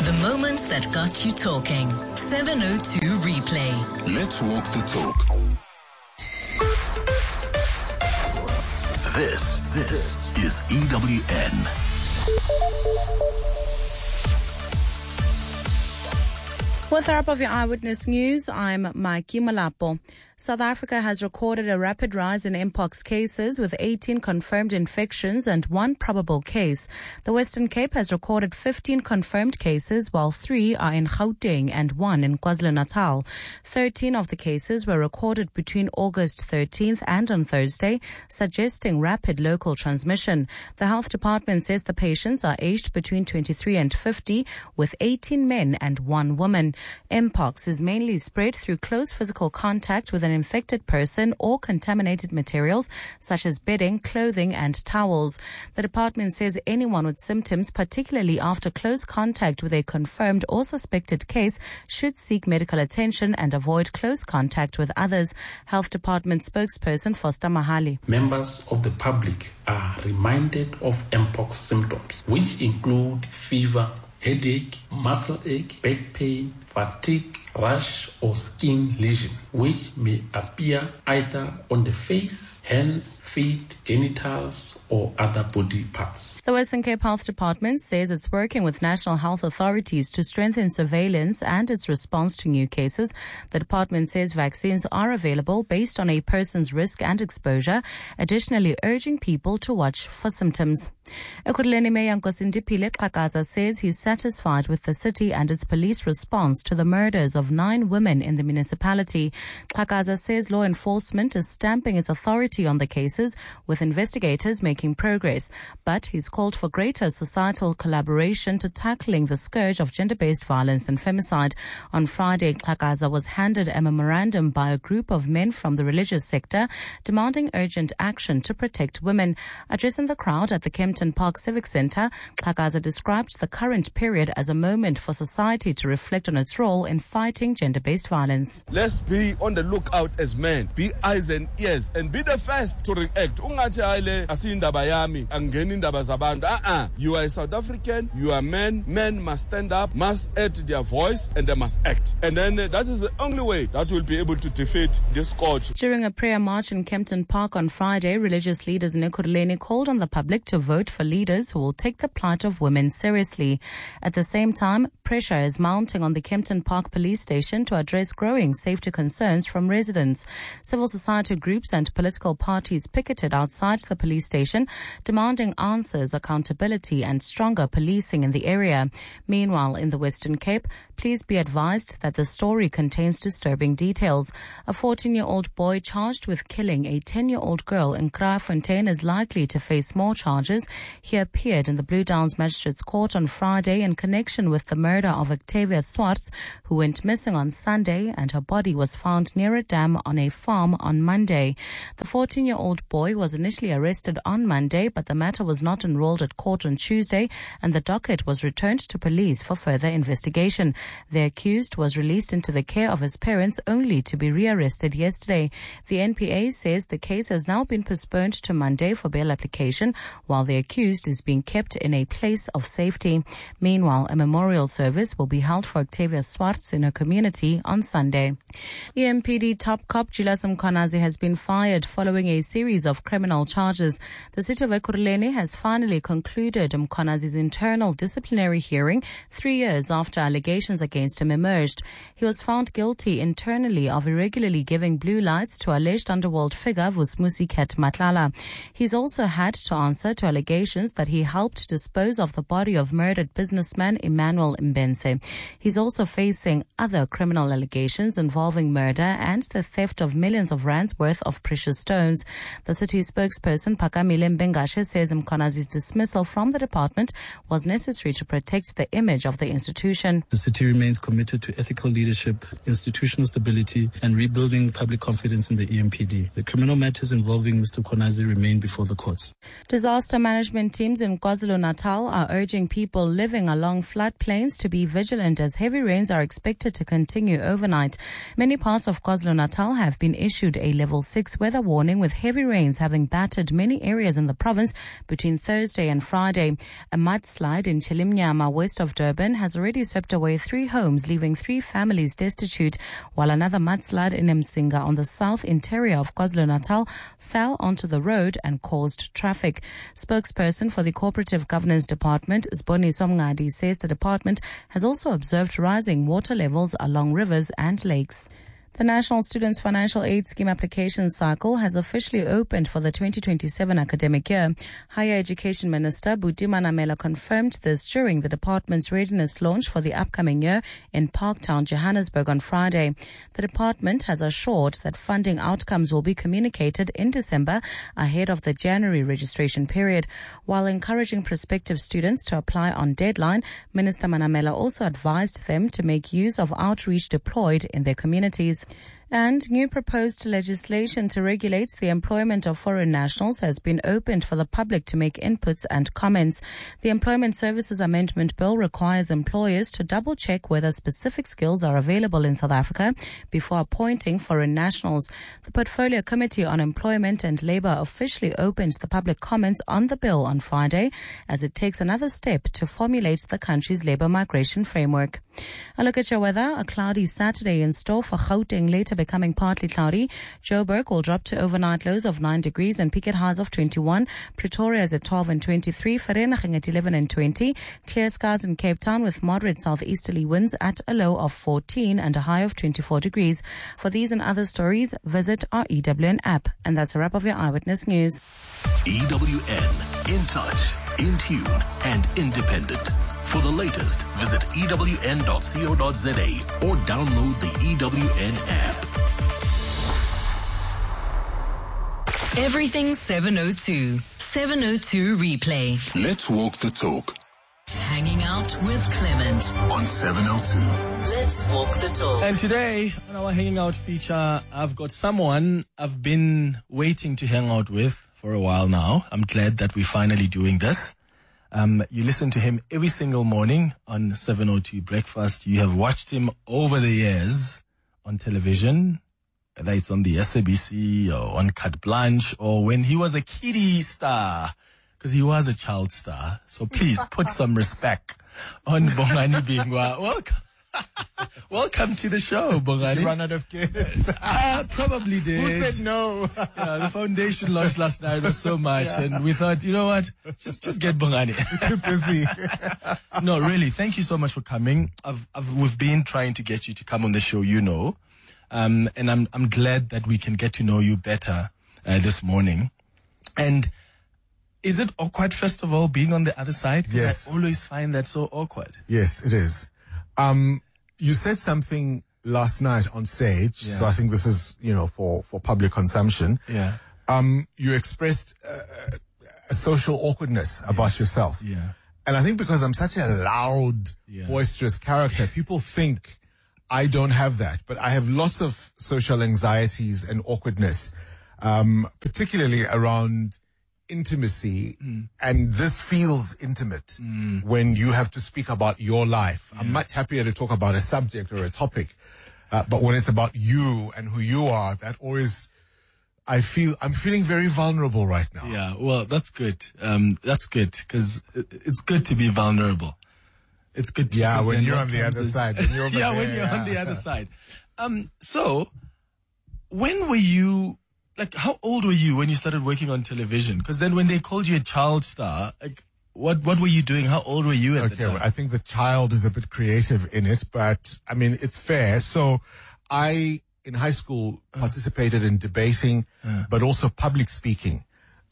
The moments that got you talking. 702 Replay. Let's walk the talk. This is EWN. With our up of your Eyewitness News, I'm Mikey Malapo. South Africa has recorded a rapid rise in Mpox cases with 18 confirmed infections and 1 probable case. The Western Cape has recorded 15 confirmed cases, while 3 are in Gauteng and 1 in KwaZulu-Natal. 13 of the cases were recorded between August 13th and on Thursday, suggesting rapid local transmission. The health department says the patients are aged between 23 and 50, with 18 men and 1 woman. Mpox is mainly spread through close physical contact with an infected person or contaminated materials such as bedding, clothing and towels. The department says anyone with symptoms, particularly after close contact with a confirmed or suspected case, should seek medical attention and avoid close contact with others. Health Department spokesperson Foster Mahali. Members of the public are reminded of Mpox symptoms, which include fever, headache, muscle ache, back pain, fatigue, rash or skin lesion, which may appear either on the face, hands, feet, genitals, or other body parts. The Western Cape Health Department says it's working with national health authorities to strengthen surveillance and its response to new cases. The department says vaccines are available based on a person's risk and exposure, additionally urging people to watch for symptoms. Ekurhuleni Mayor Nkosindipile Xhakaza says he's satisfied with the city and its police response to the murders of 9 women in the municipality. Xhakaza says law enforcement is stamping its authority on the cases, with investigators making progress, but he's called for greater societal collaboration to tackling the scourge of gender-based violence and femicide. On Friday, Xhakaza was handed a memorandum by a group of men from the religious sector demanding urgent action to protect women. Addressing the crowd at the Kempton Park Civic Centre, Xhakaza described the current period as a moment for society to reflect on its role in fighting gender-based violence. Let's be on the lookout as men, be eyes and ears, and be the first to react. You are a South African, you are men must stand up, must add their voice, and they must act. And then that is the only way that will be able to defeat this scourge. During a prayer march in Kempton Park on Friday, religious leaders in Ekurhuleni called on the public to vote for leaders who will take the plight of women seriously. At the same time, pressure is mounting on the Kempton Park police station to address growing safety concerns from residents. Civil society groups and political parties picketed outside the police station, demanding answers, accountability and stronger policing in the area. Meanwhile, in the Western Cape, please be advised that the story contains disturbing details. A 14-year-old boy charged with killing a 10-year-old girl in Kraaifontein is likely to face more charges. He appeared in the Blue Downs Magistrates Court on Friday in connection with the murder of Octavia Swartz, who went missing on Sunday, and her body was found near a dam on a farm on Monday. The 14-year-old boy was initially arrested on Monday, but the matter was not enrolled at court on Tuesday, and the docket was returned to police for further investigation. The accused was released into the care of his parents only to be rearrested yesterday. The NPA says the case has now been postponed to Monday for bail application, while the accused is being kept in a place of safety. Meanwhile, a memorial service will be held for Octavia Swartz in her community on Sunday. EMPD top cop Julius Mkhwanazi has been fired following a series of criminal charges. The city of Ekurhuleni has finally concluded Mkhwanazi's internal disciplinary hearing 3 years after allegations against him emerged. He was found guilty internally of irregularly giving blue lights to alleged underworld figure Vusmusi Ket Matlala. He's also had to answer to allegations that he helped dispose of the body of murdered businessman Emmanuel Mbense. He's also facing other criminal allegations involving murder and the theft of millions of rands worth of precious stones. The city's spokesperson Phakamile Mbengashe says Mkhwanazi's dismissal from the department was necessary to protect the image of the institution. The city remains committed to ethical leadership, institutional stability, and rebuilding public confidence in the EMPD. The criminal matters involving Mr. Mkhwanazi remain before the courts. Disaster management teams in KwaZulu-Natal are urging people living along floodplains to be vigilant as heavy rains are expected to continue overnight. Many parts of KwaZulu-Natal have been issued a level 6 weather warning warning, with heavy rains having battered many areas in the province between Thursday and Friday. A mudslide in Chilimnyama, west of Durban, has already swept away 3 homes, leaving 3 families destitute, while another mudslide in Msinga on the south interior of KwaZulu-Natal fell onto the road and caused traffic. Spokesperson for the Cooperative Governance Department, Siboniso Mngadi, says the department has also observed rising water levels along rivers and lakes. The National Students Financial Aid Scheme application cycle has officially opened for the 2027 academic year. Higher Education Minister Buti Manamela confirmed this during the department's readiness launch for the upcoming year in Parktown, Johannesburg on Friday. The department has assured that funding outcomes will be communicated in December ahead of the January registration period. While encouraging prospective students to apply on deadline, Minister Manamela also advised them to make use of outreach deployed in their communities. And new proposed legislation to regulate the employment of foreign nationals has been opened for the public to make inputs and comments. The Employment Services Amendment Bill requires employers to double-check whether specific skills are available in South Africa before appointing foreign nationals. The Portfolio Committee on Employment and Labour officially opened the public comments on the bill on Friday as it takes another step to formulate the country's labour migration framework. A look at your weather. A cloudy Saturday in store for Gauteng, later becoming partly cloudy. Joburg will drop to overnight lows of 9 degrees and peak at highs of 21. Pretoria is at 12 and 23. Vereeniging at 11 and 20. Clear skies in Cape Town with moderate southeasterly winds at a low of 14 and a high of 24 degrees. For these and other stories, visit our EWN app. And that's a wrap of your Eyewitness News. EWN, in touch, in tune, and independent. For the latest, visit ewn.co.za or download the EWN app. Everything 702. 702 replay. Let's walk the talk Hanging out with Clement. on 702. Let's walk the talk. And today, on our Hanging Out feature, I've got someone I've been waiting to hang out with for a while now. I'm glad that we're finally doing this. You listen to him every single morning on 702 Breakfast. You have watched him over the years on television, whether it's on the SABC or on Carte Blanche or when he was a kiddie star, because he was a child star. So please put some respect on Bongani Bingwa. Welcome. Welcome to the show, Bongani. Did you run out of kids? Probably did. Who said no? Yeah, the foundation launched last night was so much, and we thought, you know what, just get Bongani. Too busy. No, really, thank you so much for coming. We've been trying to get you to come on the show, you know, and I'm glad that we can get to know you better this morning. And is it awkward, first of all, being on the other side? 'Cause Yes. I always find that so awkward. Yes, it is. You said something last night on stage, Yeah. so I think this is, for public consumption. Yeah. You expressed a social awkwardness about yourself. Yeah. And I think because I'm such a loud, boisterous character, people think I don't have that. But I have lots of social anxieties and awkwardness, particularly around intimacy, and this feels intimate when you have to speak about your life. I'm much happier to talk about a subject or a topic, but when it's about you and who you are, that always, I'm feeling very vulnerable right now. Yeah, well, that's good. That's good, because it's good to be vulnerable. It's good to Yeah, because when then you're what on the comes other is- side. When you're over yeah, there, when you're on yeah. the other side. So, when were you, how old were you when you started working on television? Because then when they called you a child star, what were you doing? How old were you at the Okay, time? well, I think the child is a bit creative in it, but I mean, it's fair. So I, in high school, participated in debating, but also public speaking.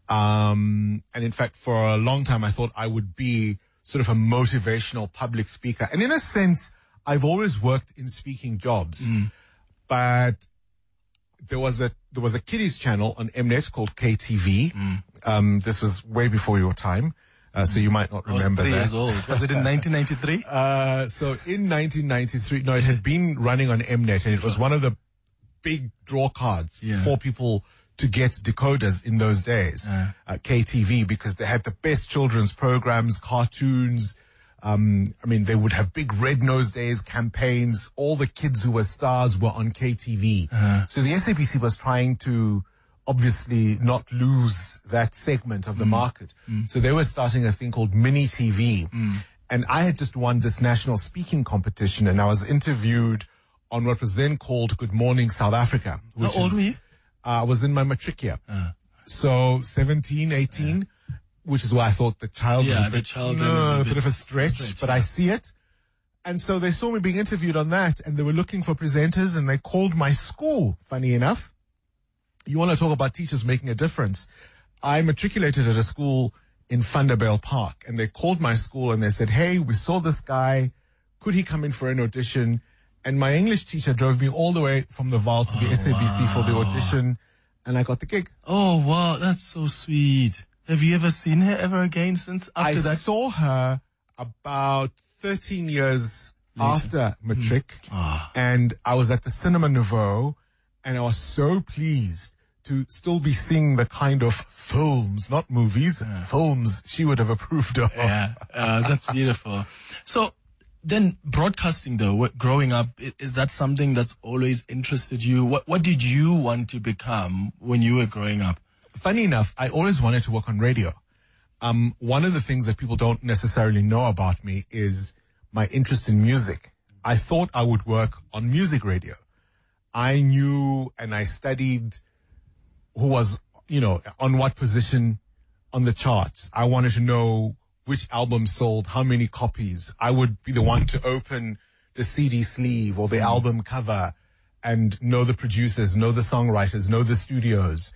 And in fact, for a long time, I thought I would be sort of a motivational public speaker. And in a sense, I've always worked in speaking jobs, but there was a kiddies channel on Mnet called KTV. This was way before your time. So you might not I was remember 3 that. years old. Was it in 1993? So in 1993, no, it had been running on Mnet, and it was one of the big draw cards for people to get decoders in those days, KTV, because they had the best children's programs, cartoons. I mean, they would have big Red Nose Days campaigns. All the kids who were stars were on KTV. So the SABC was trying to obviously not lose that segment of the market. So they were starting a thing called Mini TV. And I had just won this national speaking competition, and I was interviewed on what was then called Good Morning South Africa. How old were you? I was in my matric year. So 17, 18, which is why I thought the child was a bit of a stretch, but I see it. And so they saw me being interviewed on that, and they were looking for presenters, and they called my school, funny enough. You want to talk about teachers making a difference. I matriculated at a school in Vanderbijl Park, and they called my school and they said, hey, we saw this guy. Could he come in for an audition? And my English teacher drove me all the way from the Vaal to the SABC for the audition, and I got the gig. Oh, wow. That's so sweet. Have you ever seen her ever again since after that? I saw her about 13 years after matric, and I was at the Cinema Nouveau, and I was so pleased to still be seeing the kind of films, not movies, films she would have approved of. Yeah, that's beautiful. So then broadcasting though, growing up, is that something that's always interested you? What did you want to become when you were growing up? Funny enough, I always wanted to work on radio. One of the things that people don't necessarily know about me is my interest in music. I thought I would work on music radio. I knew and I studied who was, on what position on the charts. I wanted to know which album sold, how many copies. I would be the one to open the CD sleeve or the album cover and know the producers, know the songwriters, know the studios,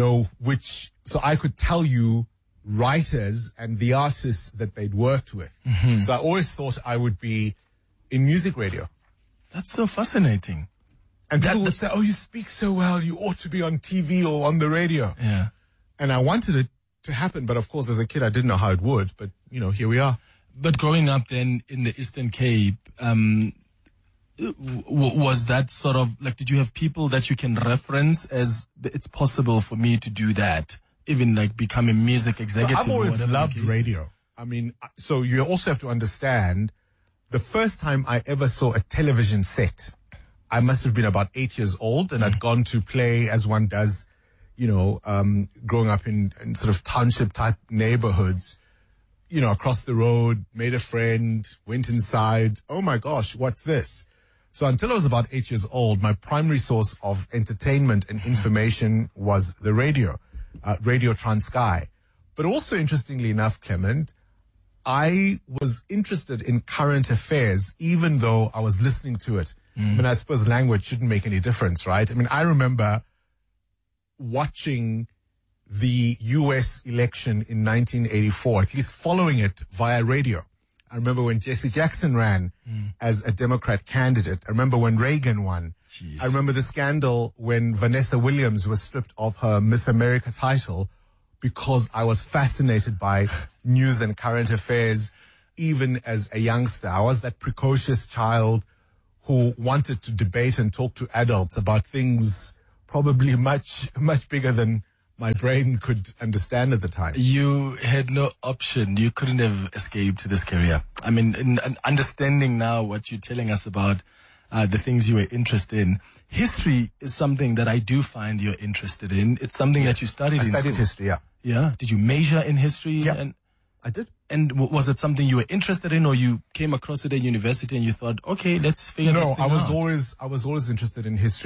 so I could tell you writers and the artists that they'd worked with. So I always thought I would be in music radio. That's so fascinating. And people would say, oh, you speak so well, you ought to be on TV or on the radio. Yeah. And I wanted it to happen, but of course, as a kid, I didn't know how it would. But, here we are. But growing up then in the Eastern Cape, was that sort of, like, did you have people that you can reference as it's possible for me to do that? Even like become a music executive? So I've always loved radio. I mean, so you also have to understand, the first time I ever saw a television set, I must have been about 8 years old, and I'd gone to play, as one does, growing up in sort of township type neighborhoods, across the road, made a friend, went inside. Oh my gosh, what's this? So until I was about 8 years old, my primary source of entertainment and information was the radio, Radio Transkei. But also, interestingly enough, Clement, I was interested in current affairs, even though I was listening to it. I mean, I suppose language shouldn't make any difference, right? I mean, I remember watching the US election in 1984, at least following it via radio. I remember when Jesse Jackson ran as a Democrat candidate. I remember when Reagan won. Jeez. I remember the scandal when Vanessa Williams was stripped of her Miss America title, because I was fascinated by news and current affairs, even as a youngster. I was that precocious child who wanted to debate and talk to adults about things probably much, much bigger than my brain could understand at the time. You had no option. You couldn't have escaped this career. I mean, in understanding now what you're telling us about the things you were interested in, history is something that I do find you're interested in. It's something that you studied in school. I studied history, yeah. Yeah? Did you major in history? Yeah, I did. And was it something you were interested in, or you came across it at university and you thought, okay, let's figure this thing out? No, I was always interested in history.